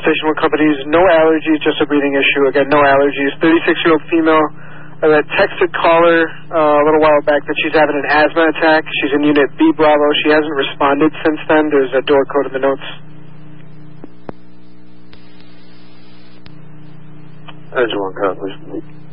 Station 1 companies, no allergies, just a breathing issue. Again, no allergies. 36-year-old female that texted caller a little while back that she's having an asthma attack. She's in Unit B Bravo. She hasn't responded since then. There's a door code in the notes. Engine 1 code, please.